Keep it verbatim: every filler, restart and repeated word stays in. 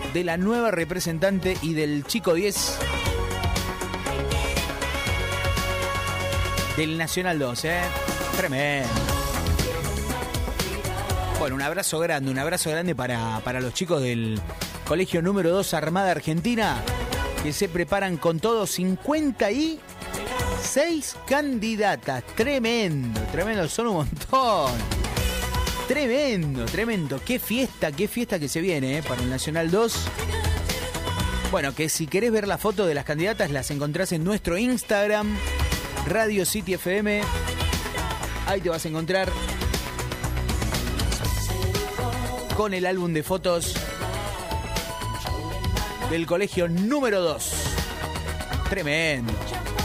de la nueva representante y del chico diez del Nacional dos, ¿eh? Tremendo. Bueno, un abrazo grande, un abrazo grande para, para los chicos del Colegio número dos Armada Argentina, que se preparan con todos cincuenta y seis candidatas. Tremendo, tremendo, son un montón. Tremendo, tremendo. Qué fiesta, qué fiesta que se viene, ¿eh? Para el Nacional dos. Bueno, que si querés ver la foto de las candidatas, las encontrás en nuestro Instagram, Radio City F M. Ahí te vas a encontrar con el álbum de fotos del Colegio número dos. Tremendo.